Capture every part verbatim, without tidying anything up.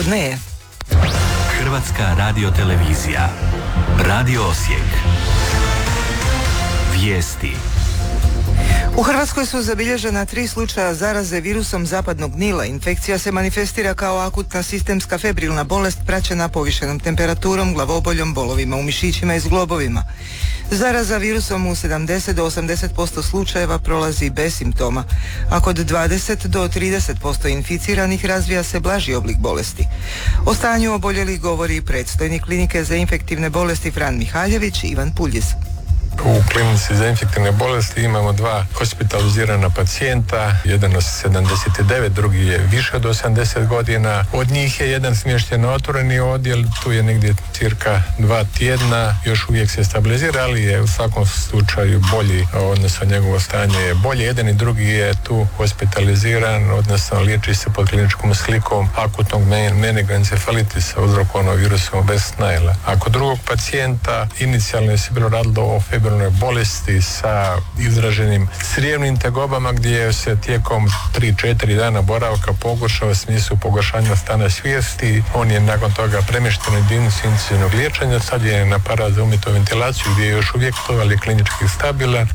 turneje. Hrvatska radiotelevizija. Radio Osijek. Vijesti. U Hrvatskoj su zabilježena tri slučaja zaraze virusom zapadnog Nila. Infekcija se manifestira kao akutna sistemska febrilna bolest praćena povišenom temperaturom, glavoboljom, bolovima u mišićima i zglobovima. Zaraza virusom u sedamdeset do osamdeset posto slučajeva prolazi bez simptoma, a kod dvadeset do trideset posto inficiranih razvija se blaži oblik bolesti. O stanju oboljelih govori predstojnik klinike za infektivne bolesti Fran Mihaljević Ivan Puljiz. U klinici za infektivne bolesti imamo dva hospitalizirana pacijenta, jedan od sedamdeset devet, drugi je više od osamdeset godina. Od njih je jedan smješten na otvoreni odjel, tu je negdje cirka dva tjedna, još uvijek se stabilizira, ali je u svakom slučaju bolji, odnosno njegovo stanje je bolje. Jedan i drugi je tu hospitaliziran, odnosno liječi se pod kliničkom slikom akutnog meningoencefalitisa uzrokovanog virusom West Nile. A kod drugog pacijenta inicijalno se bilo radilo o febrilnoj bolesti sa izraženim crijevnim tegobama gdje se tijekom tri četiri dana boravka pogoršao u smislu pogoršanja stanja svijesti. On je nakon toga premješten u jedinicu intenzivnog liječenja, sad je na aparat za umjetnu ventilaciju gdje je još uvijek to, ali klinički stabilan.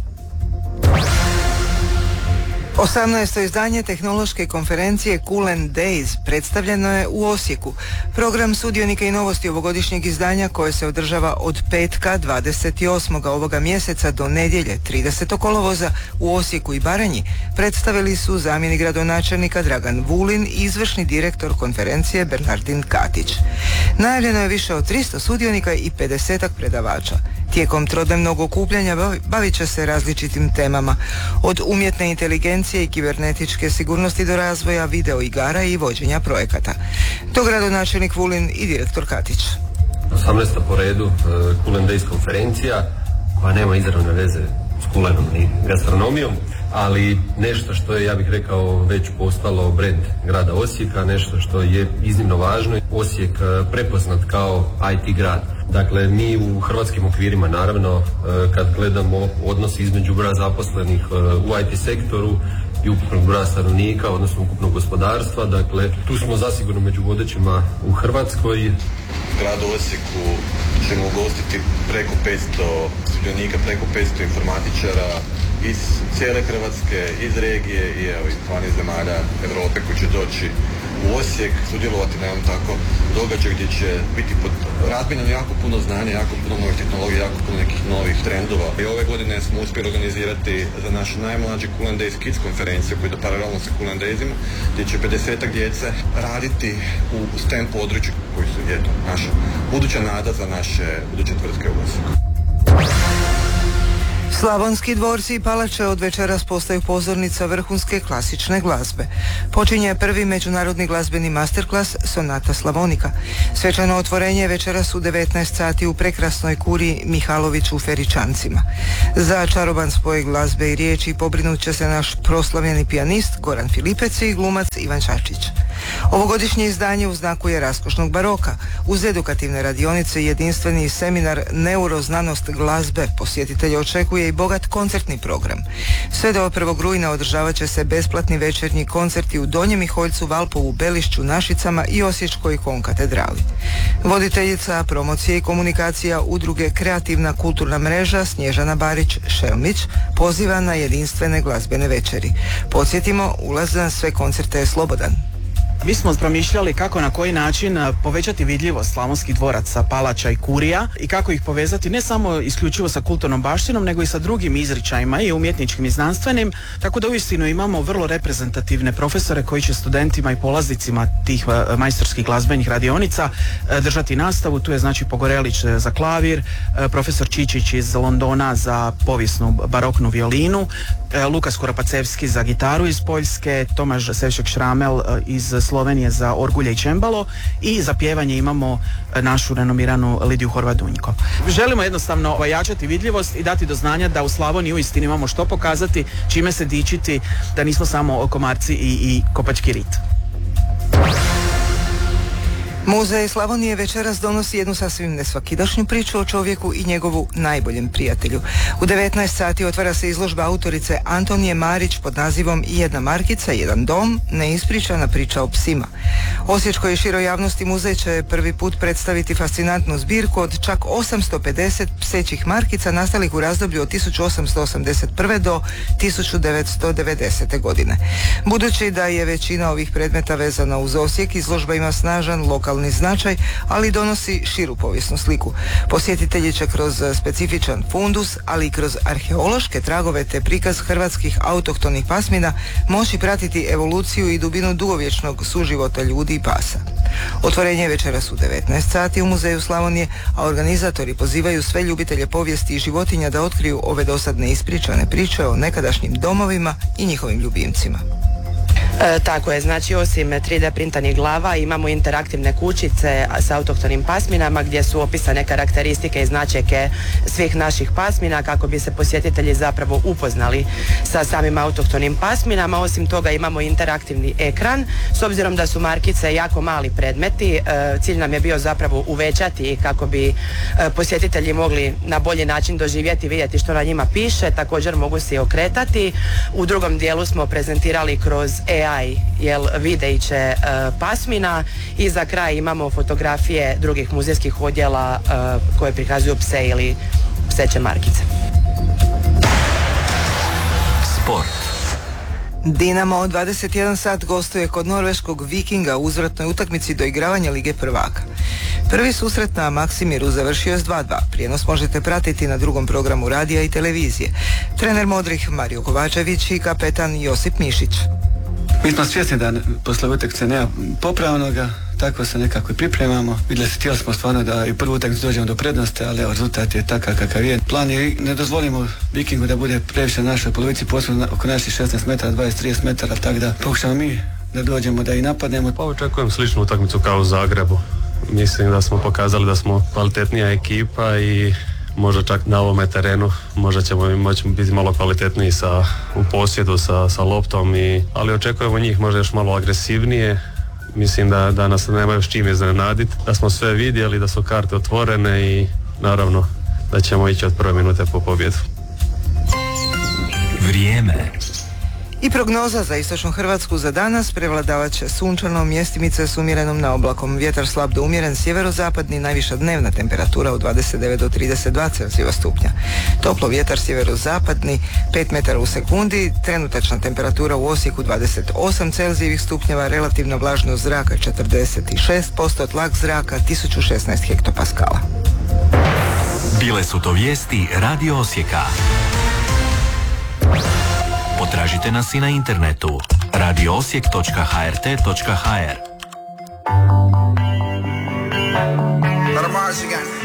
osamnaesto izdanje tehnološke konferencije Cool and Days predstavljeno je u Osijeku. Program sudionika i novosti ovogodišnjeg izdanja koje se održava od petka dvadeset osmog ovoga mjeseca do nedjelje tridesetog kolovoza u Osijeku i Baranji predstavili su zamjenik gradonačelnika Dragan Vulin i izvršni direktor konferencije Bernardin Katić. Najavljeno je više od tristo sudionika i pedesetak predavača. Tijekom trodnevnog okupljanja bavit će se različitim temama, od umjetne inteligencije i kibernetičke sigurnosti do razvoja video igara i vođenja projekata. To gradonačelnik Vulin i direktor Katić. osamnaesta po redu Cool and Days konferencija koja nema izravne veze s kulenom ni gastronomijom, ali nešto što je, ja bih rekao, već postalo brand grada Osijeka, nešto što je iznimno važno. Osijek prepoznat kao I T grad. Dakle, mi u hrvatskim okvirima, naravno, kad gledamo odnos između broja zaposlenih u I T sektoru i ukupnog broja stanovnika, odnosno ukupnog gospodarstva, dakle, tu smo zasigurno među vodećima u Hrvatskoj. Gradu Osijeku ćemo ugostiti preko petsto sudionika, preko petsto informatičara iz cijele Hrvatske, iz regije i evo iz dvanaest zemalja Europe koji će doći u Osijek, sudjelovati na jednom tako događaju gdje će biti pod razmjenom jako puno znanja, jako puno novih tehnologija, jako puno nekih novih trendova. I ove godine smo uspjeli organizirati za naš najmlađi Cool and Days Kids konferenciju koji je paralelno sa Cool and Daysima, gdje će pedesetak djece raditi u STEM području koji su eto, naša buduća nada za naše buduće tvrtke u Osijeku. Slavonski dvorci i palače od večeras postaju pozornica vrhunske klasične glazbe. Počinje prvi međunarodni glazbeni masterclass Sonata Slavonika. Svečano otvorenje večeras u devetnaest sati u prekrasnoj kuriji Mihalović u Feričancima. Za čaroban spoj glazbe i riječi pobrinut će se naš proslavljeni pijanist Goran Filipec i glumac Ivan Čačić. Ovogodišnje izdanje u znaku je raskošnog baroka. Uz edukativne radionice i jedinstveni seminar Neuroznanost glazbe posjetitelje očekuje i bogat koncertni program. Sve do prvog rujna održavat će se besplatni večernji koncerti u Donjem Miholjcu, Valpovu, Belišću, Našicama i Osječkoj konkatedrali. Voditeljica promocije i komunikacija udruge Kreativna kulturna mreža Snježana Barić-Šelmić poziva na jedinstvene glazbene večeri. Podsjetimo, ulaz na sve koncerte je slobodan. Mi smo promišljali kako na koji način povećati vidljivost slavonskih dvoraca, palača i kurija i kako ih povezati ne samo isključivo sa kulturnom baštinom, nego i sa drugim izričajima i umjetničkim i znanstvenim, tako da uistinu imamo vrlo reprezentativne profesore koji će studentima i polaznicima tih majstorskih glazbenih radionica držati nastavu. Tu je znači Pogorelić za klavir, profesor Čičić iz Londona za povijesnu baroknu violinu, Lukas Kuropacevski za gitaru iz Poljske, Tomaž Sevšek-Šramel iz Slovenije za orgulje i čembalo i za pjevanje imamo našu renomiranu Lidiju Horvat-Dunjko. Želimo jednostavno ojačati vidljivost i dati do znanja da u Slavoniji uistinu imamo što pokazati, čime se dičiti, da nismo samo komarci i, i kopački rit. Muzej Slavonije večeras donosi jednu sasvim nesvakidašnju priču o čovjeku i njegovu najboljem prijatelju. U devetnaest sati otvara se izložba autorice Antonije Marić pod nazivom Jedna markica, jedan dom, neispričana priča o psima. Osječkoj i široj javnosti muzej će prvi put predstaviti fascinantnu zbirku od čak osamsto pedeset psećih markica nastalih u razdoblju od tisuću osamsto osamdeset prve do tisuću devetsto devedesete. godine. Budući da je većina ovih predmeta vezana uz Osijek, izložba ima snažan lokalni značaj, ali donosi širu povijesnu sliku. Posjetitelji će kroz specifičan fundus, ali i kroz arheološke tragove te prikaz hrvatskih autohtonih pasmina moći pratiti evoluciju i dubinu dugovječnog suživota ljudi i pasa. Otvorenje je večeras u devetnaest sati u Muzeju Slavonije, a organizatori pozivaju sve ljubitelje povijesti i životinja da otkriju ove dosad neispričane priče o nekadašnjim domovima i njihovim ljubimcima. E, tako je, znači osim tri D printanih glava imamo interaktivne kućice s autohtonim pasminama gdje su opisane karakteristike i značajke svih naših pasmina kako bi se posjetitelji zapravo upoznali sa samim autohtonim pasminama. Osim toga imamo interaktivni ekran. S obzirom da su markice jako mali predmeti, e, cilj nam je bio zapravo uvećati kako bi e, posjetitelji mogli na bolji način doživjeti, vidjeti što na njima piše. Također mogu se i okretati. U drugom dijelu smo prezentirali kroz A I, jel, videiće uh, pasmina i za kraj imamo fotografije drugih muzejskih odjela uh, koje prikazuju pse ili pseće markice. Sport. Dinamo dvadeset jedan sat gostuje kod norveškog Vikinga u uzvratnoj utakmici do igravanja Lige prvaka. Prvi susret na Maksimiru završio je s dva dva. Prijenos možete pratiti na drugom programu radija i televizije. Trener modrih Mario Kovačević i kapetan Josip Mišić. Mi smo svjesni da posle utakmice nema popravnoga, tako se nekako i pripremamo. Vidjeli se, htjeli smo stvarno da i prvu utakmicu dođemo do prednosti, ali evo, rezultat je takav kakav je. Plan je, ne dozvolimo Vikingu da bude previše na našoj polovici, posebno oko naših šesnaest metara, dvadeset trideset metara, tako da pokušamo mi da dođemo da i napadnemo. Pa očekujem sličnu utakmicu kao u Zagrebu. Mislim da smo pokazali da smo kvalitetnija ekipa i možda čak na ovome terenu možda ćemo moći biti malo kvalitetniji sa, u posjedu sa, sa loptom, i, ali očekujemo njih možda još malo agresivnije. Mislim da, da nas nemaju s čim iznenaditi, da smo sve vidjeli, da su karte otvorene i naravno da ćemo ići od prve minute po pobjedu. Vrijeme. I prognoza za istočnu Hrvatsku za danas prevladavat će sunčano, mjestimice s umjerenom na oblakom. Vjetar slab do umjeren sjeverozapadni, najviša dnevna temperatura od dvadeset devet do trideset dva Celzijeva stupnja. Toplo vjetar sjeverozapadni, pet metara u sekundi, trenutačna temperatura u Osijeku dvadeset osam Celzijevih stupnjeva, relativna vlažnost zraka četrdeset šest posto, tlak zraka tisuću šesnaest hektopaskala. Bile su to vijesti Radio Osijeka. Potražite nas i na internetu radio osijek točka h r t točka h r.